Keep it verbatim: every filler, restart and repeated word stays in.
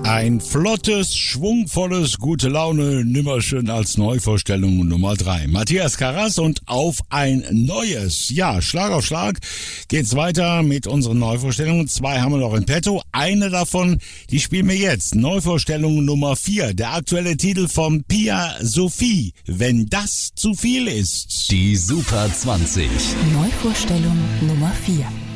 Ein flottes, schwungvolles, gute Laune, nimmerschön als Neuvorstellung Nummer drei. Matthias Karas und Auf ein Neues. Ja, Schlag auf Schlag geht's weiter mit unseren Neuvorstellungen. Zwei haben wir noch in petto. Eine davon, die spielen wir jetzt. Neuvorstellung Nummer vier. Der aktuelle Titel von Pia Sophie. Wenn das zu viel ist. Die Super zwanzig. Neuvorstellung Nummer vier.